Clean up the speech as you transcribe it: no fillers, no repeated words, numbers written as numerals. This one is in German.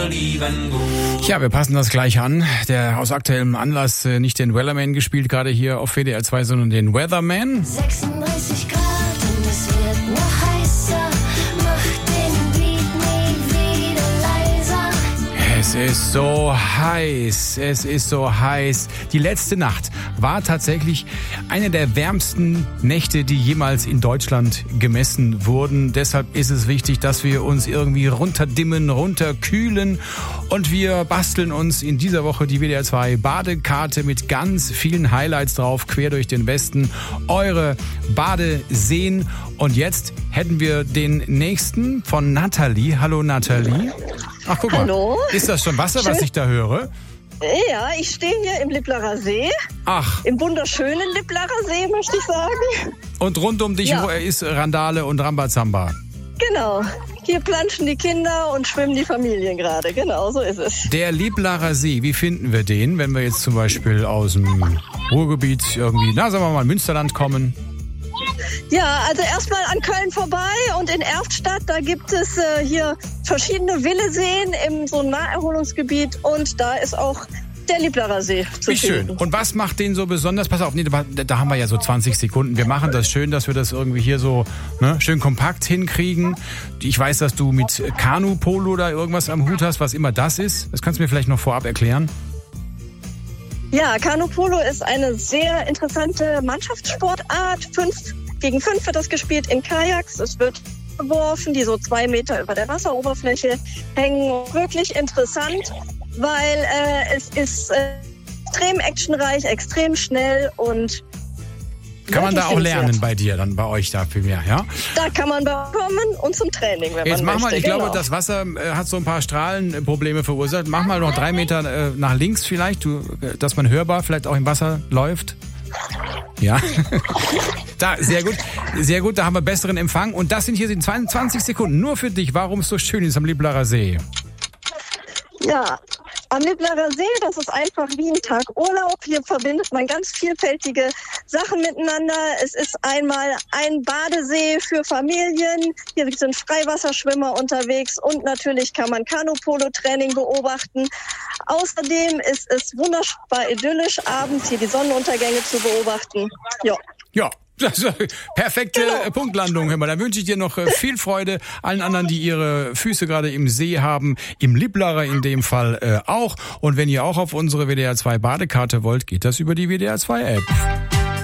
Ja, wir passen das gleich an. Der aus aktuellem Anlass nicht den Wellerman gespielt, gerade hier auf WDR 2, sondern den Weatherman. 36 Grad und es wird noch heißer. Mach den Beat nie wieder leiser. Es ist so heiß, es ist so heiß. Die letzte Nacht war tatsächlich eine der wärmsten Nächte, die jemals in Deutschland gemessen wurden. Deshalb ist es wichtig, dass wir uns irgendwie runterdimmen, runterkühlen. Und wir basteln uns in dieser Woche die WDR 2 Badekarte mit ganz vielen Highlights drauf, quer durch den Westen. Eure Badeseen. Und jetzt hätten wir den nächsten von Nathalie. Hallo Nathalie. Ach, guck mal. Hallo. Ist das schon Wasser, was ich da höre? Ja, ich stehe hier im Lipplerer See. Ach. Im wunderschönen Lipplerer See, möchte ich sagen. Und rund um dich ist Randale und Rambazamba. Genau. Hier planschen die Kinder und schwimmen die Familien gerade. Genau, so ist es. Der Lipplerer See, wie finden wir den, wenn wir jetzt zum Beispiel aus dem Ruhrgebiet irgendwie, sagen wir mal, Münsterland kommen? Ja, also erstmal an Köln vorbei und in Erftstadt, da gibt es hier verschiedene Willeseen im so Naherholungsgebiet und da ist auch der Lipplerer See zu Wie schön. finden. Und was macht den so besonders? Pass auf, da haben wir ja so 20 Sekunden. Wir machen das schön, dass wir das irgendwie hier so schön kompakt hinkriegen. Ich weiß, dass du mit Kanu-Polo da irgendwas am Hut hast, was immer das ist. Das kannst du mir vielleicht noch vorab erklären. Ja, Kanu-Polo ist eine sehr interessante Mannschaftssportart. 5 gegen 5 wird das gespielt in Kajaks. Es wird geworfen, die so 2 Meter über der Wasseroberfläche hängen. Wirklich interessant, weil es ist extrem actionreich, extrem schnell und kann man da auch lernen sehenswert. bei dir, dann bei euch da viel mehr, ja? Da kann man kommen und zum Training, wenn Jetzt man mach möchte. mal, ich glaube, das Wasser hat so ein paar Strahlenprobleme verursacht. Mach mal noch 3 Meter nach links vielleicht, dass man hörbar vielleicht auch im Wasser läuft. Ja, da, sehr gut, da haben wir besseren Empfang. Und das sind hier 20 Sekunden nur für dich, warum es so schön ist am Lipplerer See. Ja, am Lipplerer See, das ist einfach wie ein Tag Urlaub. Hier verbindet man ganz vielfältige Sachen miteinander. Es ist einmal ein Badesee für Familien. Hier sind Freiwasserschwimmer unterwegs und natürlich kann man Kanu-Polo-Training beobachten. Außerdem ist es wunderbar idyllisch, abends hier die Sonnenuntergänge zu beobachten. Ja. Perfekte Punktlandung, hör mal. Da wünsche ich dir noch viel Freude. Allen anderen, die ihre Füße gerade im See haben, im Lipplerer in dem Fall auch. Und wenn ihr auch auf unsere WDR 2 Badekarte wollt, geht das über die WDR 2 App.